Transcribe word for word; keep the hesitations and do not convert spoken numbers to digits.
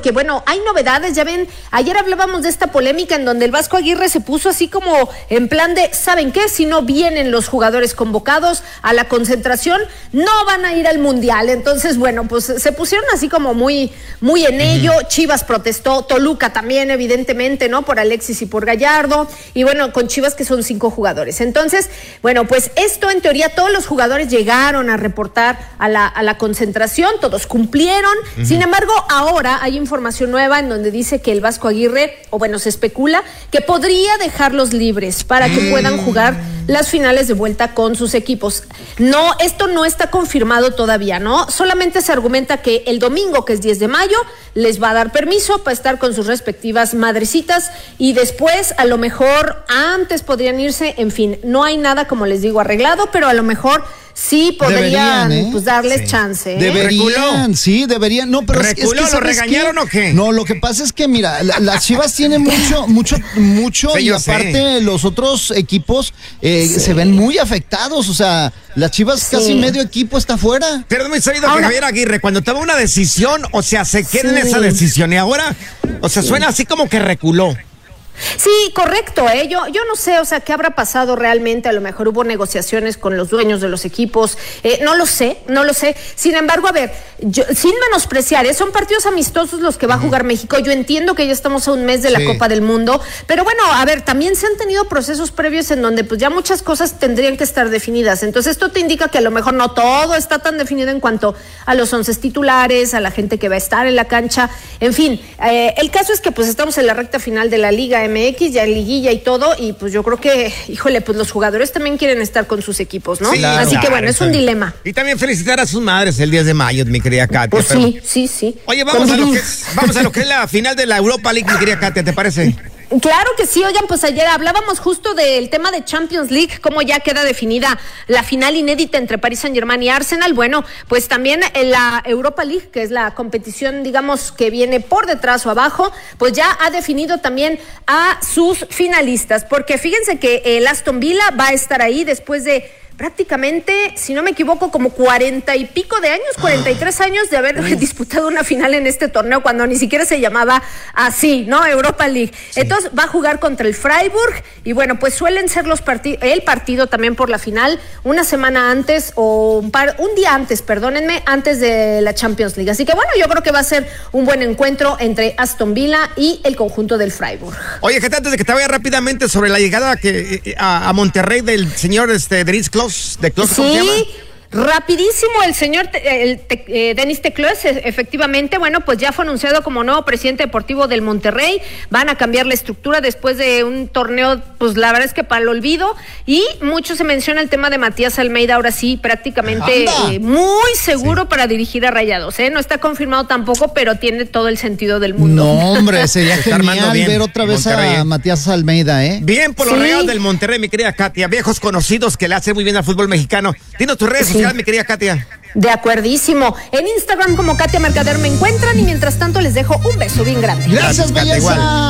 porque bueno, hay novedades, ya ven, ayer hablábamos de esta polémica en donde el Vasco Aguirre se puso así como en plan de, ¿saben qué? Si no vienen los jugadores convocados a la concentración, no van a ir al Mundial. Entonces, bueno, pues se pusieron así como muy, muy en ello. Uh-huh. Chivas protestó, Toluca también, evidentemente, ¿no? Por Alexis y por Gallardo, y bueno, con Chivas que son cinco jugadores. Entonces, bueno, pues esto en teoría todos los jugadores llegaron a reportar a la, a la concentración, todos cumplieron. Uh-huh. Sin embargo, ahora hay información nueva en donde dice que el Vasco Aguirre, o bueno, se especula que podría dejarlos libres para que mm. puedan jugar las finales de vuelta con sus equipos. No, esto no está confirmado todavía, ¿no? Solamente se argumenta que el domingo, que es diez de mayo, les va a dar permiso para estar con sus respectivas madrecitas y después, a lo mejor, antes podrían irse, en fin, no hay nada, como les digo, arreglado, pero a lo mejor sí podrían, deberían, ¿eh? Pues darles sí. chance. ¿eh? Deberían, sí, deberían. No, pero ¿Reculó, es que, ¿lo regañaron qué? o qué? No, lo que pasa es que, mira, la, las Chivas tienen mucho, mucho, mucho, sí, y aparte sé. los otros equipos eh, sí. se ven muy afectados. O sea, las Chivas sí. casi medio equipo está fuera. Pero no me he sabido que Javier Aguirre, cuando toma una decisión, o sea, se queda sí. en esa decisión y ahora, o sea, sí. suena así como que reculó. Sí, correcto, ¿eh? Yo, yo no sé, o sea, qué habrá pasado realmente, a lo mejor hubo negociaciones con los dueños de los equipos, eh, no lo sé, no lo sé. Sin embargo, a ver, yo, sin menospreciar, ¿eh? Son partidos amistosos los que va a jugar México. Yo entiendo que ya estamos a un mes de sí. la Copa del Mundo, pero bueno, a ver, también se han tenido procesos previos en donde pues ya muchas cosas tendrían que estar definidas. Entonces esto te indica que a lo mejor no todo está tan definido en cuanto a los once titulares, a la gente que va a estar en la cancha, en fin. Eh, el caso es que pues estamos en la recta final de la Liga M X, ya en liguilla y todo, y pues yo creo que, híjole, pues los jugadores también quieren estar con sus equipos, ¿no? Sí, claro, así que bueno, es un dilema. Y también felicitar a sus madres el diez de mayo, mi querida Katia. Pues pero... sí, sí, sí. Oye, vamos a, lo que es, vamos a lo que es la final de la Europa League, mi querida Katia, ¿te parece? Claro que sí, oigan, pues ayer hablábamos justo del tema de Champions League, cómo ya queda definida la final inédita entre Paris Saint-Germain y Arsenal. Bueno, pues también en la Europa League, que es la competición, digamos, que viene por detrás o abajo, pues ya ha definido también a sus finalistas, porque fíjense que el Aston Villa va a estar ahí después de prácticamente, si no me equivoco, como cuarenta y pico de años, cuarenta y tres años de haber Uf. disputado una final en este torneo cuando ni siquiera se llamaba así, ¿no? Europa League. Sí. Entonces va a jugar contra el Freiburg y bueno, pues suelen ser los partidos, el partido también por la final una semana antes o un par, un día antes, perdónenme, antes de la Champions League. Así que bueno, yo creo que va a ser un buen encuentro entre Aston Villa y el conjunto del Freiburg. Oye, que antes de que te vaya rápidamente sobre la llegada que a, a Monterrey del señor este Denis Klaus. ¿De Klaus, cómo se llama? Rapidísimo, el señor el, te, eh, Denis Tecloes, efectivamente, bueno, pues ya fue anunciado como nuevo presidente deportivo del Monterrey. Van a cambiar la estructura después de un torneo, pues la verdad es que para el olvido. Y mucho se menciona el tema de Matías Almeida, ahora sí, prácticamente eh, muy seguro sí. para dirigir a Rayados, ¿eh? No está confirmado tampoco, pero tiene todo el sentido del mundo. No, hombre, sería genial bien, ver otra vez Monterrey. a Matías Almeida, ¿eh? Bien por los sí. Rayados del Monterrey, mi querida Katia, viejos conocidos que le hacen muy bien al fútbol mexicano. Dinos tus redes sí. mi querida Katia. De acuerdísimo. En Instagram como Katia Mercader me encuentran y mientras tanto les dejo un beso bien grande. Gracias, belleza.